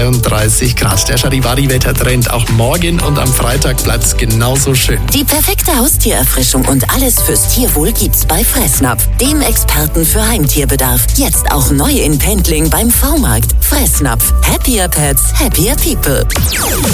32 Grad. Der Charivari-Wettertrend auch morgen und am Freitag bleibt's genauso schön. Die perfekte Haustiererfrischung und alles fürs Tierwohl gibt's bei Fressnapf, dem Experten für Heimtierbedarf. Jetzt auch neu in Pendling beim V-Markt. Fressnapf. Happier Pets, happier people.